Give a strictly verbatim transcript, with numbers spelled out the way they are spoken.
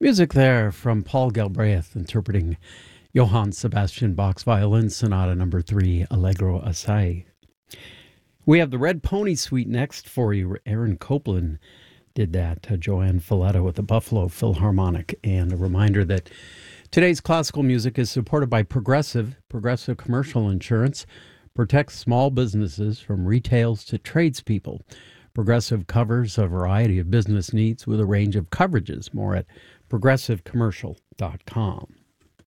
Music there from Paul Galbraith interpreting Johann Sebastian Bach's Violin Sonata number three, Allegro Assai. We have the Red Pony Suite next for you. Aaron Copland did that. Uh, Joanne Falletta with the Buffalo Philharmonic. And a reminder that today's classical music is supported by Progressive. Progressive Commercial Insurance protects small businesses from retails to tradespeople. Progressive covers a variety of business needs with a range of coverages. More at progressive commercial dot com.